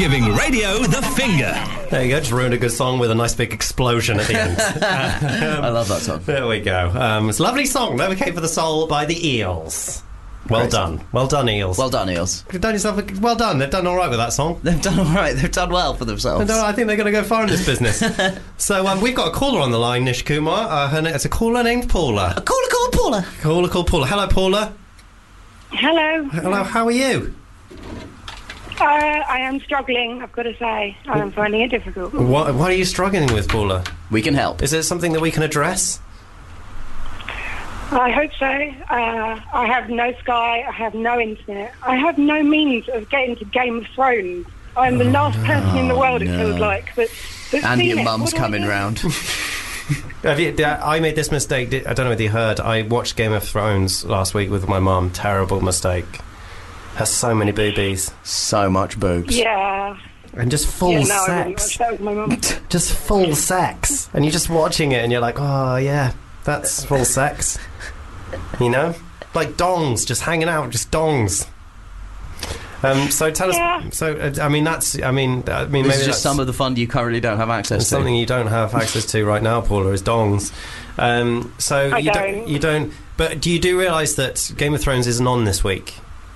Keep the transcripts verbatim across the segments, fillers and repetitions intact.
Giving radio the finger. There you go, just ruined a good song with a nice big explosion at the end. um, I love that song. There we go. Um, it's a lovely song, Novocaine for the Soul by the Eels. Well Great done. song. Well done, Eels. Well done, Eels. You've done yourself a, well done. They've done all right with that song. They've done all right. They've done well for themselves. No, I think they're going to go far in this business. So um, we've got a caller on the line, Nish Kumar. Uh, her na- it's a caller named Paula. A caller called Paula. Caller called Paula. Hello, Paula. Hello. Hello, how are you? Uh, I am struggling, I've got to say. I am finding it difficult. What, what are you struggling with, Paula? We can help. Is it something that we can address? I hope so. Uh, I have no Sky, I have no internet. I have no means of getting to Game of Thrones. I'm the last person in the world, it no. feels like. But, but And seen your it. mum's What do I coming do? round. Have you, I made this mistake. I don't know whether you heard. I watched Game of Thrones last week with my mum. Terrible mistake. Has so many boobies. So much boobs. Yeah. And just full yeah, no, I wouldn't sex. watch that with my mum. Just full sex. And you're just watching it and you're like, oh, yeah, that's full sex. You know? Like dongs, just hanging out, just dongs. Um, so tell us. Yeah. So uh, I mean, that's. I mean, I mean, This maybe is just that's some of the fun you currently don't have access to. something you don't have access to right now, Paula, is dongs. Um, so I you don't. You don't. But do you do realise that Game of Thrones isn't on this week?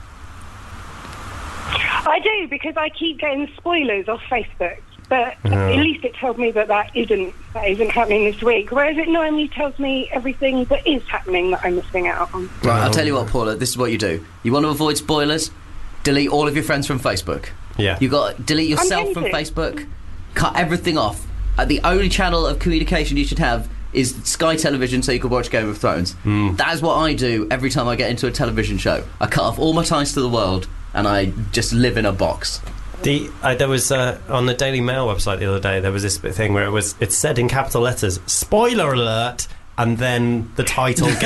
I do, because I keep getting spoilers off Facebook. But Oh. at least it tells me that that isn't, that isn't happening this week. Whereas it normally tells me everything that is happening that I'm missing out on. Right, I'll tell you what, Paula, this is what you do. You want to avoid spoilers? Delete all of your friends from Facebook. Yeah. You got to delete yourself I'm from going to. Facebook. Cut everything off. Uh, the only channel of communication you should have is Sky Television, so you can watch Game of Thrones. Mm. That is what I do every time I get into a television show. I cut off all my ties to the world, and I just live in a box. The uh, there was uh, on the Daily Mail website the other day. There was this bit thing where it was it said in capital letters "spoiler alert" and then the title